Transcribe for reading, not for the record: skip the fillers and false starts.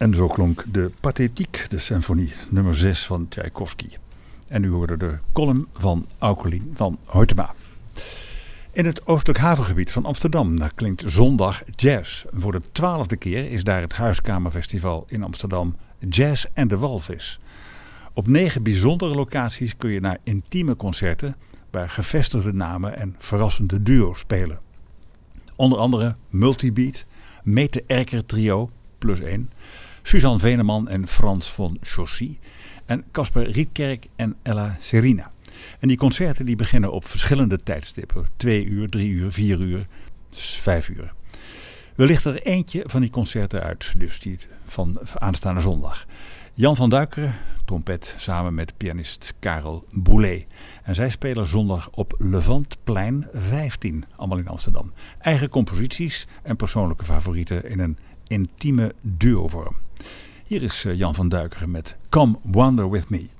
En zo klonk de Pathétique, de symfonie nummer 6 van Tchaikovsky. En u hoorde de column van Aukelien van Hoytema. In het oostelijk havengebied van Amsterdam, daar klinkt zondag jazz. Voor de 12e keer is daar het Huiskamerfestival in Amsterdam Jazz en de Walvis. Op 9 bijzondere locaties kun je naar intieme concerten waar gevestigde namen en verrassende duo's spelen. Onder andere Multibeat, Mete Erker Trio, +1, Suzanne Veneman en Frans von Chaussy en Casper Rietkerk en Ella Serina. En die concerten die beginnen op verschillende tijdstippen. 2 uur, 3 uur, 4 uur, 5 uur. We lichten er eentje van die concerten uit, dus die van aanstaande zondag. Jan van Duikeren, trompet, samen met pianist Karel Boulet. En zij spelen zondag op Levantplein 15, allemaal in Amsterdam. Eigen composities en persoonlijke favorieten in een intieme duovorm. Hier is Jan van Duikeren met Come Wander With Me.